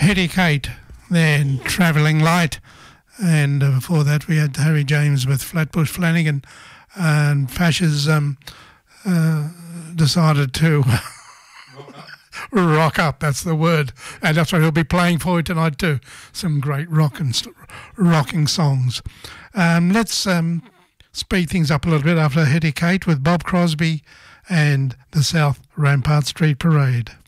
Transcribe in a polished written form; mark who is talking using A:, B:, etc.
A: Hetty Kate, then Travelling Light. And before that, we had Harry James with Flatbush Flanagan. And Fashes decided to rock up, that's the word. And that's what he'll be playing for you tonight too. Some great rocking songs. Let's speed things up a little bit after Hetty Kate with Bob Crosby and the South Rampart Street Parade.